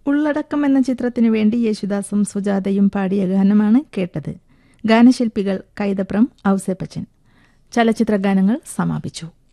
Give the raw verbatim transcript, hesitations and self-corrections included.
ഉള്ളടക്കം എന്ന ചിത്രത്തിനു വേണ്ടി യേശുദാസും സുജാതയും പാടിയ ഗാനമാണ് കേട്ടത്. ഗാനശില്പികൾ കൈതപ്രം, ഔസേപ്പച്ചൻ. ചലച്ചിത്ര ഗാനങ്ങൾ സമാപിച്ചു.